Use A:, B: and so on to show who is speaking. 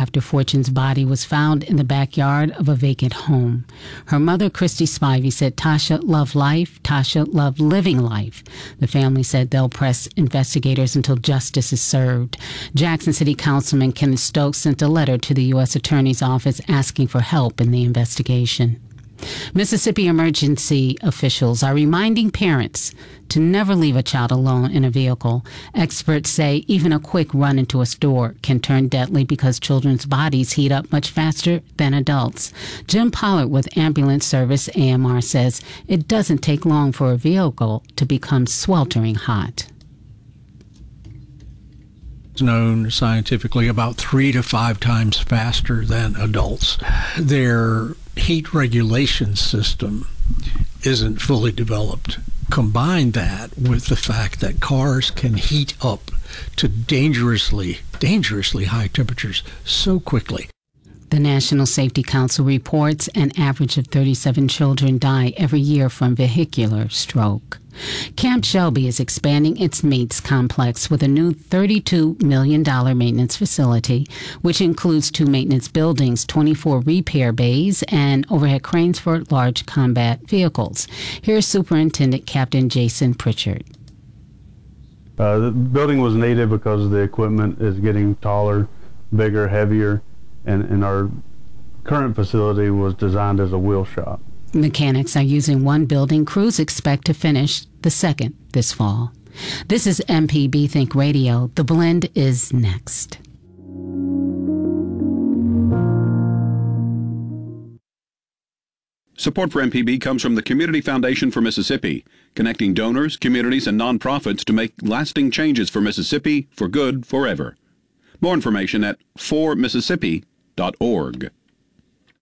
A: after Fortune's body was found in the backyard of a vacant home. Her mother, Christy Spivey, said Tasha loved life. Tasha loved living life. The family said they'll press investigators until justice is served. Jackson City Councilman Kenneth Stokes sent a letter to the U.S. Attorney's Office asking for help in the investigation. Mississippi emergency officials are reminding parents to never leave a child alone in a vehicle. Experts say even a quick run into a store can turn deadly because children's bodies heat up much faster than adults. Jim Pollard with Ambulance Service AMR says it doesn't take long for a vehicle to become sweltering hot.
B: It's known scientifically about 3 to 5 times faster than adults. Their heat regulation system isn't fully developed. Combine that with the fact that cars can heat up to dangerously high temperatures so quickly.
A: The National Safety Council reports an average of 37 children die every year from vehicular stroke. Camp Shelby is expanding its Mates complex with a new $32 million maintenance facility, which includes 2 maintenance buildings, 24 repair bays, and overhead cranes for large combat vehicles. Here's Superintendent Captain Jason Pritchard.
C: The building was needed because the equipment is getting taller, bigger, heavier, and our current facility was designed as a wheel shop.
A: Mechanics are using 1 building. Crews expect to finish the second this fall. This is MPB Think Radio. The Blend is next.
D: Support for MPB comes from the Community Foundation for Mississippi, connecting donors, communities, and nonprofits to make lasting changes for Mississippi for good forever. More information at formississippi.org.